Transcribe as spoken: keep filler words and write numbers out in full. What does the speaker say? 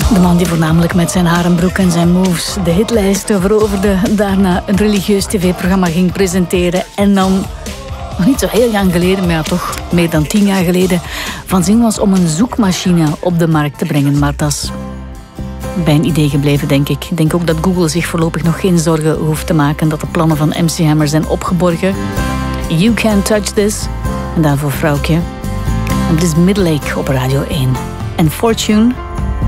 De man die voornamelijk met zijn harenbroek en zijn moves de hitlijsten veroverde, daarna een religieus tv-programma ging presenteren en dan, nog niet zo heel lang geleden, maar ja, toch meer dan tien jaar geleden, van zin was om een zoekmachine op de markt te brengen. Maar dat is bij een idee gebleven, denk ik. Ik denk ook dat Google zich voorlopig nog geen zorgen hoeft te maken dat de plannen van M C Hammer zijn opgeborgen. You Can't Touch This. En daarvoor vrouwtje. En dit is Midlake op Radio één. En Fortune